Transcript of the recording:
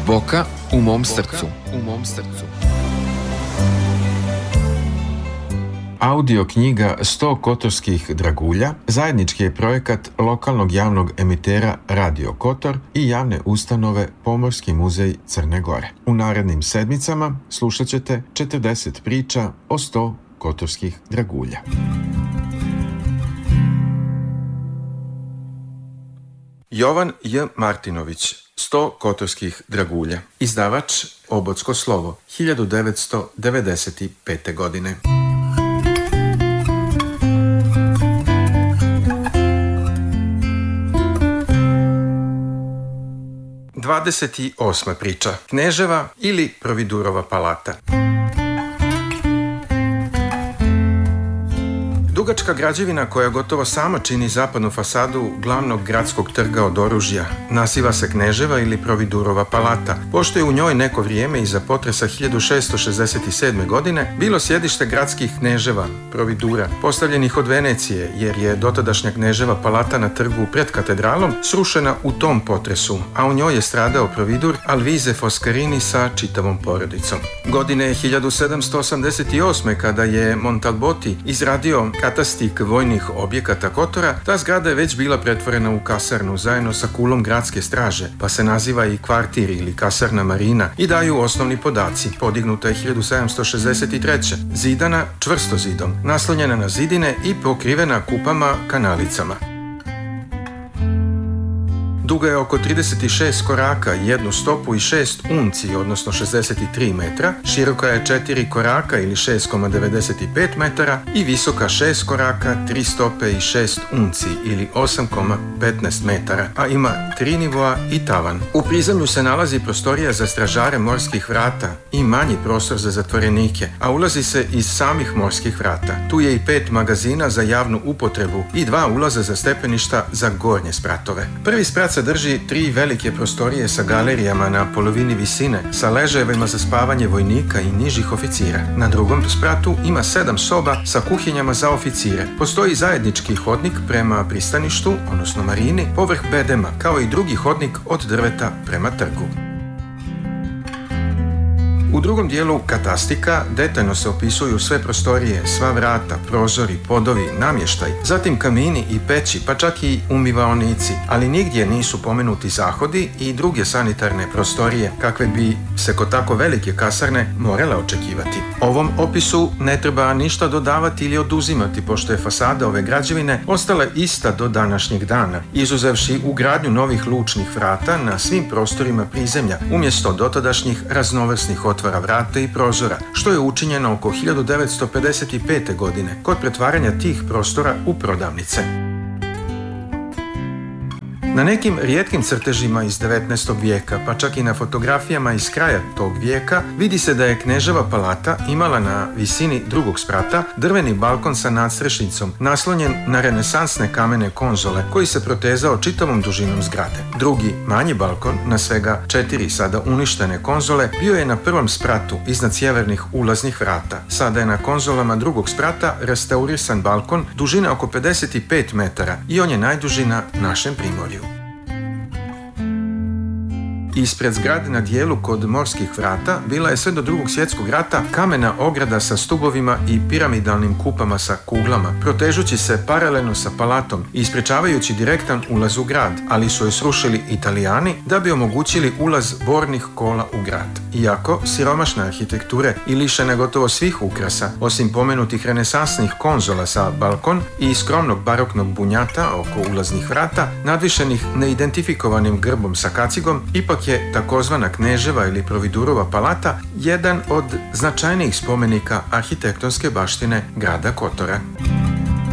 Boka u mom srcu. Audio knjiga 100 kotorskih dragulja zajednički je projekat lokalnog javnog emitera Radio Kotor i javne ustanove Pomorski muzej Crne Gore. U narednim sedmicama slušat ćete 40 priča o 100 kotorskih dragulja. Jovan J. Martinović, 100 kotorskih dragulja. Izdavač Obodsko slovo, 1995. godine. Dvadeset osma priča. Kneževa ili Providurova palata. Dugačka građevina koja gotovo sama čini zapadnu fasadu glavnog gradskog trga od oružja naziva se Kneževa ili Providurova palata, pošto je u njoj neko vrijeme iza potresa 1667. godine bilo sjedište gradskih kneževa, providura, postavljenih od Venecije, jer je dotadašnja Kneževa palata na trgu pred katedralom srušena u tom potresu, a u njoj je stradao providur Alvise Foscarini sa čitavom porodicom. Godine 1788. kada je Montalboti izradio katastik vojnih objekata Kotora, ta zgrada je već bila pretvorena u kasarnu zajedno sa kulom gradske straže, pa se naziva i kvartir ili kasarna marina i daju osnovni podaci. Podignuta je 1763. Zidana čvrstozidom, naslonjena na zidine i pokrivena kupama kanalicama. Duga je oko 36 koraka, 1 stopu i 6 unci, odnosno 63 metra, široka je 4 koraka ili 6,95 metara i visoka 6 koraka, 3 stope i 6 unci ili 8,15 metara, a ima 3 nivoa i tavan. U prizemlju se nalazi prostorija za stražare morskih vrata i manji prostor za zatvorenike, a ulazi se iz samih morskih vrata. Tu je i 5 magazina za javnu upotrebu i 2 ulaza za stepeništa za gornje spratove. Prvi sprat drži 3 velike prostorije sa galerijama na polovini visine, sa ležajevima za spavanje vojnika i nižih oficira. Na drugom spratu ima 7 soba sa kuhinjama za oficire. Postoji zajednički hodnik prema pristaništu, odnosno marini, povrh bedema, kao i drugi hodnik od drveta prema trgu. U drugom dijelu katastika detaljno se opisuju sve prostorije, sva vrata, prozori, podovi, namještaj, zatim kamini i peći, pa čak i umivaonici, ali nigdje nisu pomenuti zahodi i druge sanitarne prostorije, kakve bi se kod tako velike kasarne morale očekivati. Ovom opisu ne treba ništa dodavati ili oduzimati, pošto je fasada ove građevine ostala ista do današnjeg dana, izuzevši ugradnju novih lučnih vrata na svim prostorima prizemlja, umjesto dotadašnjih raznovrsnih otvara vrata i prozora, što je učinjeno oko 1955. godine kod pretvaranja tih prostora u prodavnice. Na nekim rijetkim crtežima iz 19. vijeka, pa čak i na fotografijama iz kraja tog vijeka, vidi se da je Kneževa palata imala na visini drugog sprata drveni balkon sa nadstrešnicom, naslonjen na renesansne kamene konzole, koji se protezao čitavom dužinom zgrade. Drugi, manji balkon, na svega 4 sada uništene konzole, bio je na prvom spratu iznad sjevernih ulaznih vrata. Sada je na konzolama drugog sprata restaurisan balkon dužine oko 55 metara i on je najduži na našem primorju. Ispred zgrade na dijelu kod morskih vrata bila je sve do Drugog svjetskog rata kamena ograda sa stubovima i piramidalnim kupama sa kuglama, protežući se paralelno sa palatom i isprečavajući direktan ulaz u grad, ali su je srušili Italijani da bi omogućili ulaz bornih kola u grad. Iako siromašne arhitekture i lišene gotovo svih ukrasa, osim pomenutih renesansnih konzola sa balkon i skromnog baroknog bunjata oko ulaznih vrata, nadvišenih neidentifikovanim grbom sa kacigom, ipak je takozvana Kneževa ili Providurova palata jedan od značajnijih spomenika arhitektonske baštine grada Kotora.